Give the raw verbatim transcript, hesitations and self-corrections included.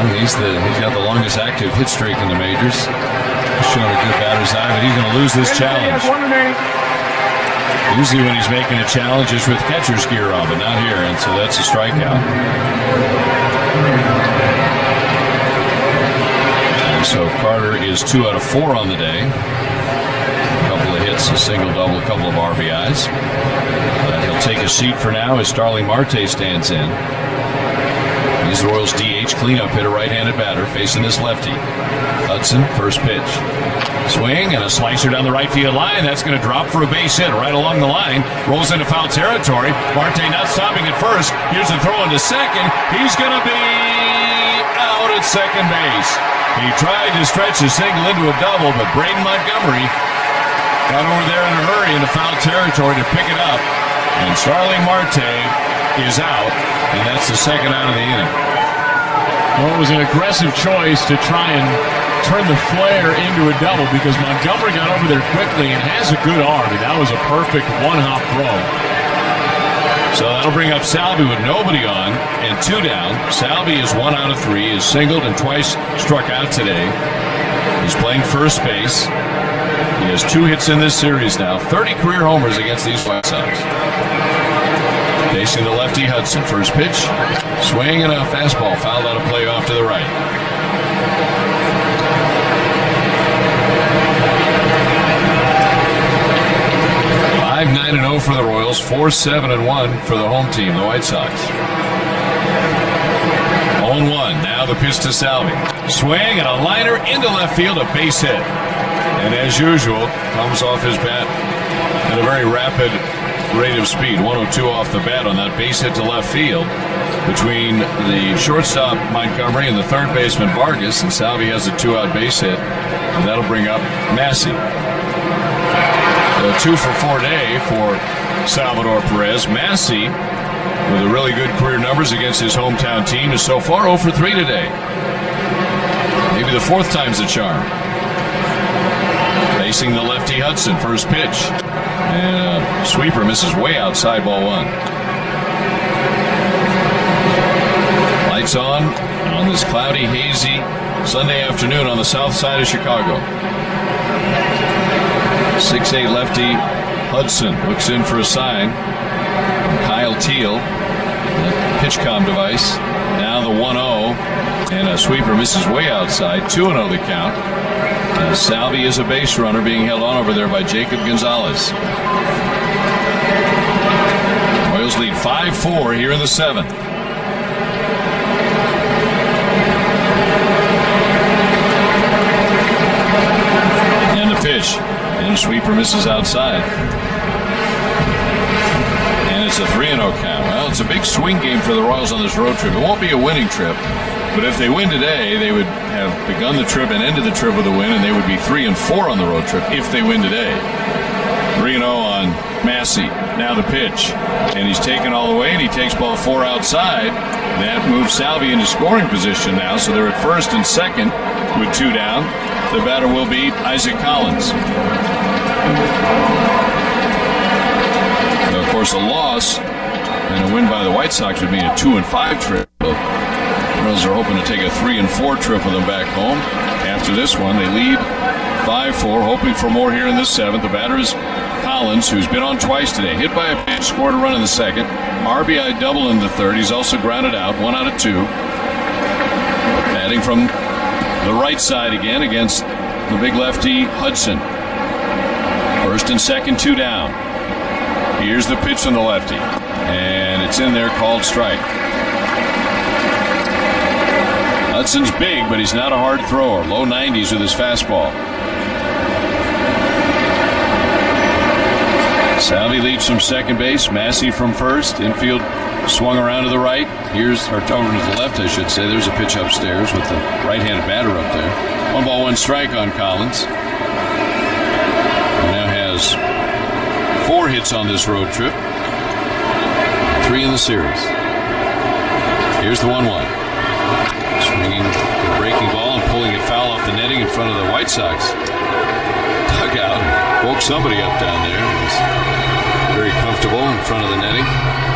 Well, he's the he's got the longest active hit streak in the majors. He's showing a good batter's eye, but he's going to lose this challenge. Usually when he's making a challenge, it's with catcher's gear on, but not here, and so that's a strikeout. And so Carter is two out of four on the day. A couple of hits, a single, double, a couple of R B Is. Uh, he'll take a seat for now as Starling Marte stands in. He's the Royals' D H cleanup hitter, right-handed batter, facing this lefty. Hudson, first pitch. Swing and a slicer down the right field line. That's going to drop for a base hit right along the line. Rolls into foul territory. Marte not stopping at first. Here's a throw into second. He's going to be out at second base. He tried to stretch a single into a double, but Braden Montgomery got over there in a hurry into foul territory to pick it up. And Starling Marte is out, and that's the second out of the inning. Well, it was an aggressive choice to try and turn the flare into a double because Montgomery got over there quickly and has a good arm, and that was a perfect one-hop throw. So that'll bring up Salvi with nobody on and two down. Salvi is one out of three, is singled and twice struck out today. He's playing first base. He has two hits in this series now, thirty career homers against these White Sox. Facing the lefty Hudson, first pitch, swing and a fastball fouled out of play off to the right. five nine and oh for the Royals, four seven and one for the home team, the White Sox. oh and one, now the pitch to Salvi. Swing and a liner into left field, a base hit. And as usual, comes off his bat at a very rapid rate of speed, one oh two off the bat on that base hit to left field between the shortstop Montgomery and the third baseman Vargas, and Salvi has a two-out base hit, and that'll bring up Massey. A two for four day for Salvador Perez. Massey, with a really good career numbers against his hometown team, is so far oh for three today. Maybe the fourth time's the charm. Facing the lefty Hudson, first pitch. And a sweeper misses way outside, ball one. Lights on on this cloudy, hazy Sunday afternoon on the south side of Chicago. six eight lefty Hudson looks in for a sign from Kyle Teal. That pitch-com device. Now the one oh. And a sweeper misses way outside. two and oh the count. Uh, Salvi is a base runner being held on over there by Jacob Gonzalez. Royals lead five four here in the seventh. And the pitch. And a sweeper misses outside. And it's a three and oh count. Well, it's a big swing game for the Royals on this road trip. It won't be a winning trip. But if they win today, they would have begun the trip and ended the trip with a win, and they would be three and four on the road trip if they win today. three and oh on Massey. Now the pitch. And he's taken all the way, and he takes ball four outside. That moves Salvi into scoring position now, so they're at first and second with two down. The batter will be Isaac Collins. So, of course, a loss and a win by the White Sox would mean a two and five trip. The Royals are hoping to take a three and four trip with them back home. After this one, they lead five four, hoping for more here in this seventh. The batter is Collins, who's been on twice today. Hit by a pitch, scored a run in the second. R B I double in the third. He's also grounded out, one out of two. Batting from the right side again against the big lefty Hudson. First and second, two down. Here's the pitch from the lefty. And it's in there, called strike. Hudson's big, but he's not a hard thrower. Low nineties with his fastball. Salvi leads from second base. Massey from first. Infield swung around to the right. Here's, or over to the left, I should say. There's a pitch upstairs with the right-handed batter up there. One ball, one strike on Collins. He now has four hits on this road trip. Three in the series. Here's the one one. Swinging a breaking ball and pulling it foul off the netting in front of the White Sox dugout. Woke somebody up down there. It was very comfortable in front of the netting.